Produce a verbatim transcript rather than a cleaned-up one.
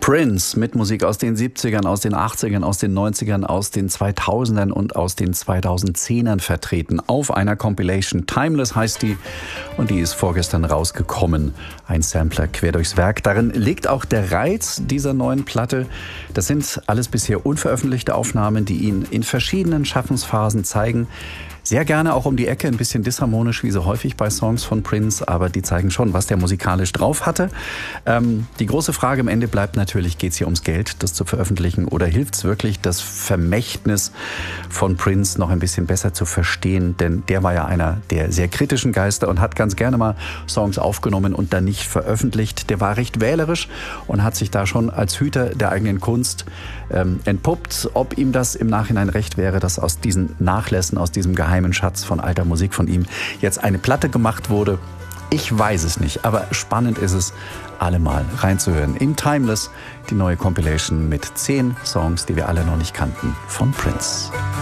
Prince mit Musik aus den siebzigern, aus den achtzigern, aus den neunzigern, aus den zweitausendern und aus den zweitausendzehnern vertreten. Auf einer Compilation. Timeless heißt die und die ist vorgestern rausgekommen. Ein Sampler quer durchs Werk. Darin liegt auch der Reiz dieser neuen Platte. Das sind alles bisher unveröffentlichte Aufnahmen, die ihn in verschiedenen Schaffensphasen zeigen. Sehr gerne auch um die Ecke, ein bisschen disharmonisch, wie so häufig bei Songs von Prince, aber die zeigen schon, was der musikalisch drauf hatte. Ähm, die große Frage am Ende bleibt natürlich, geht es hier ums Geld, das zu veröffentlichen, oder hilft es wirklich, das Vermächtnis von Prince noch ein bisschen besser zu verstehen? Denn der war ja einer der sehr kritischen Geister und hat ganz gerne mal Songs aufgenommen und dann nicht veröffentlicht. Der war recht wählerisch und hat sich da schon als Hüter der eigenen Kunst ähm, entpuppt. Ob ihm das im Nachhinein recht wäre, dass aus diesen Nachlässen, aus diesem geheimen Schatz von alter Musik von ihm jetzt eine Platte gemacht wurde, ich weiß es nicht, aber spannend ist es, alle mal reinzuhören. In Timeless, die neue Compilation mit zehn Songs, die wir alle noch nicht kannten, von Prince.